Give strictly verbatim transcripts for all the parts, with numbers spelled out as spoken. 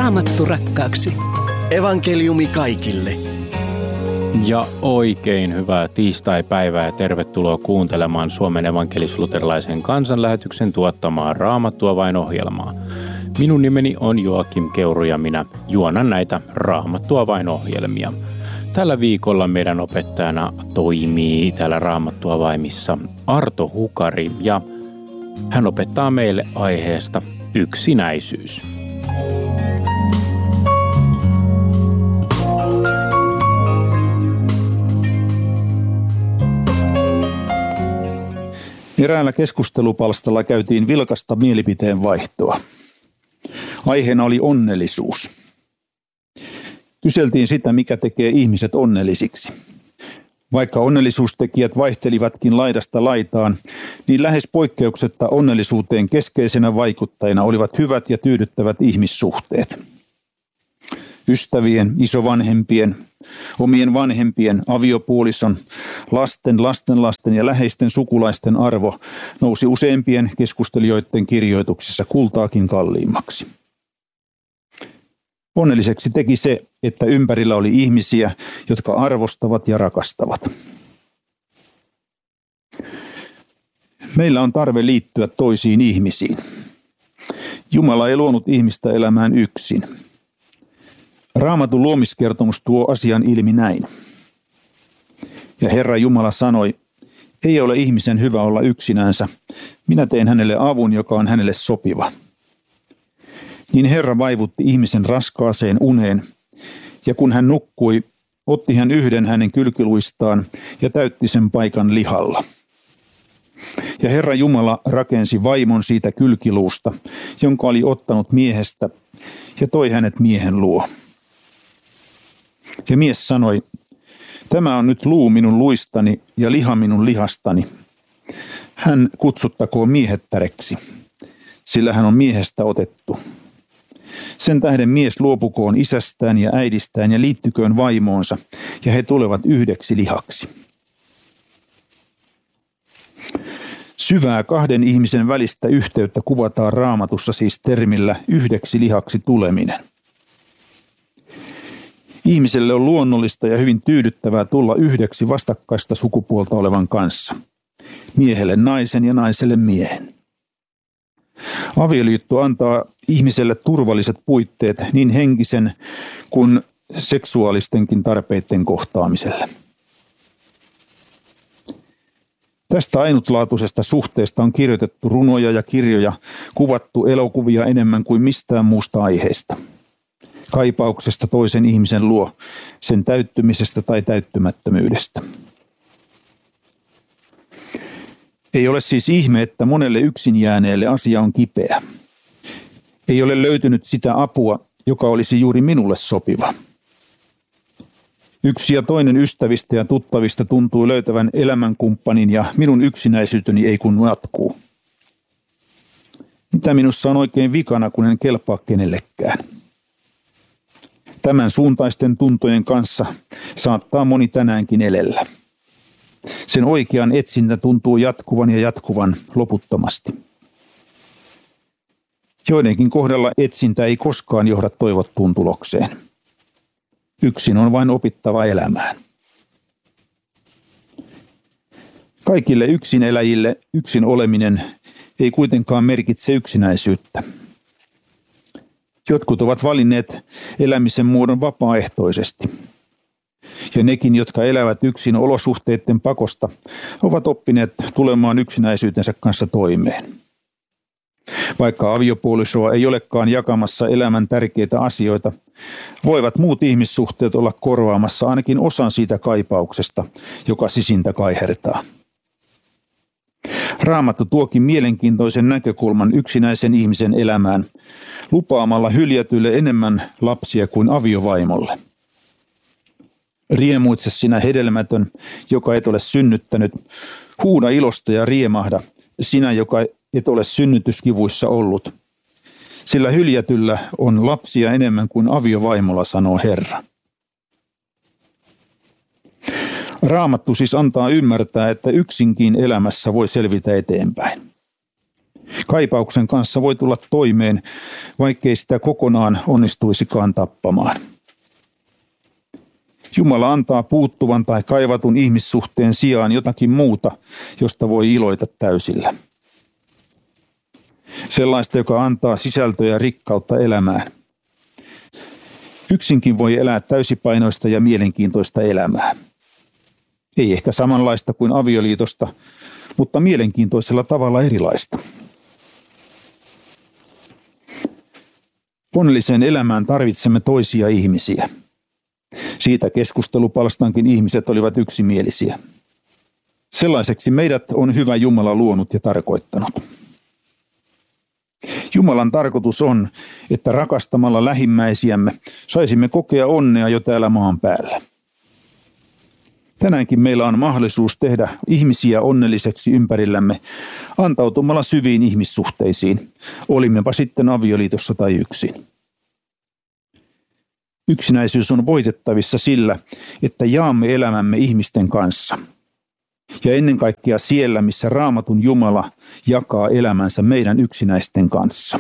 Raamattu rakkaaksi. Evankeliumi kaikille. Ja oikein hyvää tiistaipäivää ja tervetuloa kuuntelemaan Suomen evankelis-luterilaisen kansanlähetyksen tuottamaa Raamattua vain -ohjelmaa. Minun nimeni on Joakim Keuru ja minä juonan näitä Raamattua vain -ohjelmia. Tällä viikolla meidän opettajana toimii täällä Raamattua vaimissa Arto Hukari ja hän opettaa meille aiheesta yksinäisyys. Eräällä keskustelupalstalla käytiin vilkasta mielipiteen vaihtoa. Aiheena oli onnellisuus. Kyseltiin sitä, mikä tekee ihmiset onnellisiksi. Vaikka onnellisuustekijät vaihtelivatkin laidasta laitaan, niin lähes poikkeuksetta onnellisuuteen keskeisenä vaikuttajina olivat hyvät ja tyydyttävät ihmissuhteet. Ystävien, isovanhempien, omien vanhempien, aviopuolison, lasten, lastenlasten ja läheisten sukulaisten arvo nousi useimpien keskustelijoiden kirjoituksissa kultaakin kalliimmaksi. Onnelliseksi teki se, että ympärillä oli ihmisiä, jotka arvostavat ja rakastavat. Meillä on tarve liittyä toisiin ihmisiin. Jumala ei luonut ihmistä elämään yksin. Raamatun luomiskertomus tuo asian ilmi näin. Ja Herra Jumala sanoi, ei ole ihmisen hyvä olla yksinänsä. Minä teen hänelle avun, joka on hänelle sopiva. Niin Herra vaivutti ihmisen raskaaseen uneen, ja kun hän nukkui, otti hän yhden hänen kylkiluistaan ja täytti sen paikan lihalla. Ja Herra Jumala rakensi vaimon siitä kylkiluusta, jonka oli ottanut miehestä, ja toi hänet miehen luo. Ja mies sanoi, tämä on nyt luu minun luistani ja liha minun lihastani. Hän kutsuttakoon miehettäreksi, sillä hän on miehestä otettu. Sen tähden mies luopukoon isästään ja äidistään ja liittyköön vaimoonsa, ja he tulevat yhdeksi lihaksi. Syvää kahden ihmisen välistä yhteyttä kuvataan Raamatussa siis termillä yhdeksi lihaksi tuleminen. Ihmiselle on luonnollista ja hyvin tyydyttävää tulla yhdeksi vastakkaista sukupuolta olevan kanssa. Miehelle naisen ja naiselle miehen. Avioliitto antaa ihmiselle turvalliset puitteet niin henkisen kuin seksuaalistenkin tarpeiden kohtaamiselle. Tästä ainutlaatuisesta suhteesta on kirjoitettu runoja ja kirjoja, kuvattu elokuvia enemmän kuin mistään muusta aiheesta. Kaipauksesta toisen ihmisen luo, sen täyttymisestä tai täyttymättömyydestä. Ei ole siis ihme, että monelle yksin jääneelle asia on kipeä. Ei ole löytynyt sitä apua, joka olisi juuri minulle sopiva. Yksi ja toinen ystävistä ja tuttavista tuntuu löytävän elämänkumppanin ja minun yksinäisyyteni ei kun jatkuu. Mitä minussa on oikein vikana, kun en kelpaa kenellekään? Tämän suuntaisten tuntojen kanssa saattaa moni tänäänkin elellä. Sen oikean etsintä tuntuu jatkuvan ja jatkuvan loputtomasti. Joidenkin kohdalla etsintä ei koskaan johda toivottuun tulokseen. Yksin on vain opittava elämään. Kaikille yksineläjille yksin oleminen ei kuitenkaan merkitse yksinäisyyttä. Jotkut ovat valinneet elämisen muodon vapaaehtoisesti. Ja nekin, jotka elävät yksin olosuhteiden pakosta, ovat oppineet tulemaan yksinäisyytensä kanssa toimeen. Vaikka aviopuolisoa ei olekaan jakamassa elämän tärkeitä asioita, voivat muut ihmissuhteet olla korvaamassa ainakin osan siitä kaipauksesta, joka sisintä kaihertaa. Raamattu tuokin mielenkiintoisen näkökulman yksinäisen ihmisen elämään, lupaamalla hyljätylle enemmän lapsia kuin aviovaimolle. Riemuitse sinä hedelmätön, joka et ole synnyttänyt, huuda ilosta ja riemahda, sinä, joka et ole synnytyskivuissa ollut. Sillä hyljätyllä on lapsia enemmän kuin aviovaimolla, sanoo Herra. Raamattu siis antaa ymmärtää, että yksinkin elämässä voi selvitä eteenpäin. Kaipauksen kanssa voi tulla toimeen, vaikkei sitä kokonaan onnistuisikaan tappamaan. Jumala antaa puuttuvan tai kaivatun ihmissuhteen sijaan jotakin muuta, josta voi iloita täysillä. Sellaista, joka antaa sisältöä ja rikkautta elämään. Yksinkin voi elää täysipainoista ja mielenkiintoista elämää. Ei ehkä samanlaista kuin avioliitosta, mutta mielenkiintoisella tavalla erilaista. Onnelliseen elämään tarvitsemme toisia ihmisiä. Siitä keskustelupalstankin ihmiset olivat yksimielisiä. Sellaiseksi meidät on hyvä Jumala luonut ja tarkoittanut. Jumalan tarkoitus on, että rakastamalla lähimmäisiämme saisimme kokea onnea jo täällä maan päällä. Tänäänkin meillä on mahdollisuus tehdä ihmisiä onnelliseksi ympärillämme antautumalla syviin ihmissuhteisiin, olimmepa sitten avioliitossa tai yksin. Yksinäisyys on voitettavissa sillä, että jaamme elämämme ihmisten kanssa. Ja ennen kaikkea siellä, missä Raamatun Jumala jakaa elämänsä meidän yksinäisten kanssa.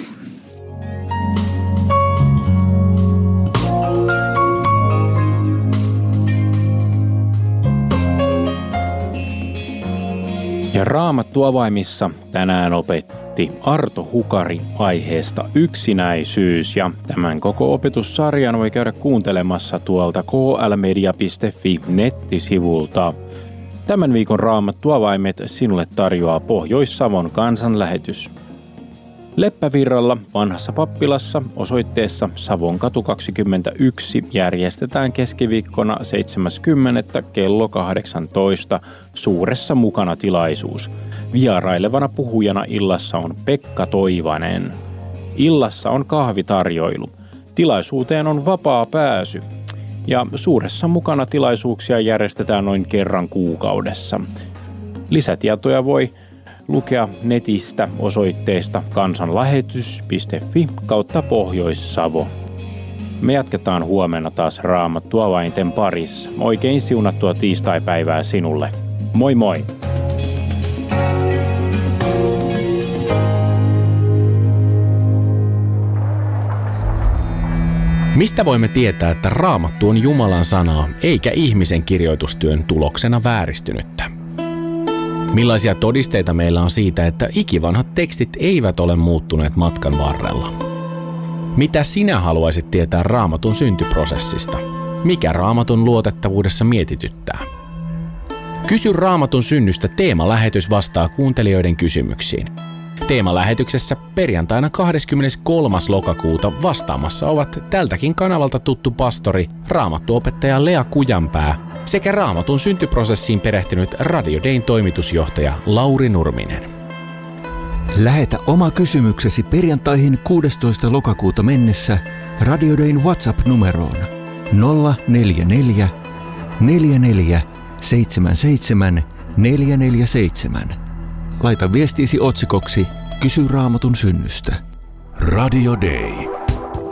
Ja Raamattu avaimissa tänään opetti Arto Hukari aiheesta yksinäisyys, ja tämän koko opetussarjan voi käydä kuuntelemassa tuolta k l media piste f i nettisivulta. Tämän viikon Raamattu avaimet sinulle tarjoaa Pohjois-Savon kansanlähetys. Leppävirralla vanhassa pappilassa osoitteessa Savonkatu kaksikymmentäyksi järjestetään keskiviikkona seitsemäs kymmenettä kello kahdeksantoista suuressa mukana tilaisuus. Vierailevana puhujana illassa on Pekka Toivanen. Illassa on kahvitarjoilu. Tilaisuuteen on vapaa pääsy. Ja suuressa mukana tilaisuuksia järjestetään noin kerran kuukaudessa. Lisätietoja voi lukea netistä osoitteesta kansanlähetys piste f i kautta Pohjois-Savo. Me jatketaan huomenna taas Raamattu avainten parissa. Oikein siunattua tiistaipäivää sinulle. Moi moi! Mistä voimme tietää, että Raamattu on Jumalan sanaa eikä ihmisen kirjoitustyön tuloksena vääristynyttä? Millaisia todisteita meillä on siitä, että ikivanhat tekstit eivät ole muuttuneet matkan varrella? Mitä sinä haluaisit tietää Raamatun syntyprosessista? Mikä Raamatun luotettavuudessa mietityttää? Kysy Raamatun synnystä teemalähetys vastaa kuuntelijoiden kysymyksiin. Teemalähetyksessä perjantaina kahdeskymmeneskolmas lokakuuta vastaamassa ovat tältäkin kanavalta tuttu pastori, raamattuopettaja Lea Kujanpää sekä Raamatun syntyprosessiin perehtynyt Radio Dayn toimitusjohtaja Lauri Nurminen. Lähetä oma kysymyksesi perjantaihin kuudestoista lokakuuta mennessä Radio Dayn WhatsApp-numeroon nolla neljä neljä, neljä neljä, seitsemän seitsemän, neljä neljä seitsemän. Laita viestiisi otsikoksi Kysy Raamatun synnystä. Radio Day.